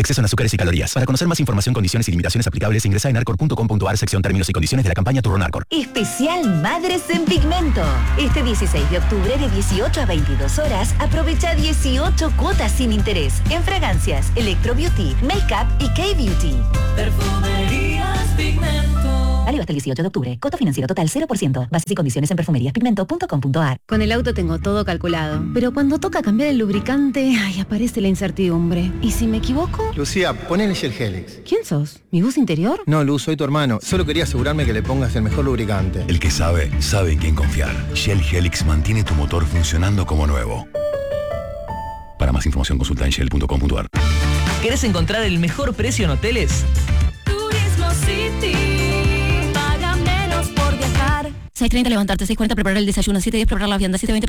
Exceso en azúcares y calorías. Para conocer más información, condiciones y limitaciones aplicables, ingresa en arcor.com.ar, sección términos y condiciones de la campaña Turrón Arcor. Especial Madres en Pigmento. Este 16 de octubre de 18 a 22 horas, aprovecha 18 cuotas sin interés en fragancias, Electro Beauty, Makeup y K-Beauty. Perfumerías Pigmento. Válido hasta el 18 de octubre. Costo financiero total 0%. Bases y condiciones en perfumeríaspigmento.com.ar. Con el auto tengo todo calculado, pero cuando toca cambiar el lubricante, aparece la incertidumbre. ¿Y si me equivoco? Lucía, ponele Shell Helix. ¿Quién sos? ¿Mi voz interior? No, Luz, soy tu hermano. Solo quería asegurarme que le pongas el mejor lubricante. El que sabe, sabe en quién confiar. Shell Helix mantiene tu motor funcionando como nuevo. Para más información consulta en shell.com.ar. ¿Querés encontrar el mejor precio en hoteles? Turismo City. Paga menos por viajar. 6:30 levantarte, 6:40 preparar el desayuno, 7:10 preparar la vianda, 7:20